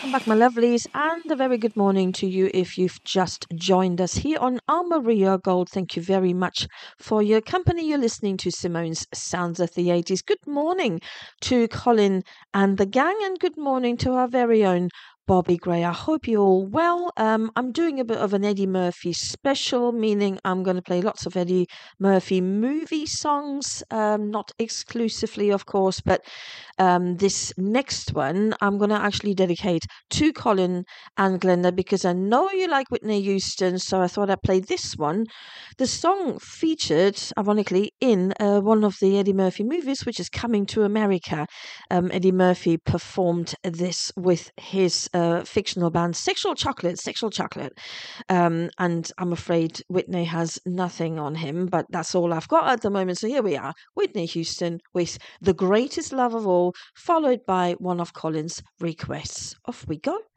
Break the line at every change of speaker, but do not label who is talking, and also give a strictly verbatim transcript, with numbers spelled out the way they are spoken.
welcome back, my lovelies, and a very good morning to you if you've just joined us here on Maria Gold. Thank you very much for your company. You're listening to Simone's Sounds of the eighties. Good morning to Colin and the gang, and good morning to our very own Bobby Gray. I hope you're all well. Um, I'm doing a bit of an Eddie Murphy special, meaning I'm going to play lots of Eddie Murphy movie songs, um, not exclusively, of course, but um, this next one I'm going to actually dedicate to Colin and Glenda because I know you like Whitney Houston, so I thought I'd play this one. The song featured, ironically, in uh, one of the Eddie Murphy movies, which is Coming to America. Um, Eddie Murphy performed this with his uh, fictional band Sexual Chocolate, Sexual Chocolate. Um, and I'm afraid Whitney has nothing on him, but that's all I've got at the moment. So here we are, Whitney Houston with The Greatest Love of All, followed by one of Colin's requests. Off we go.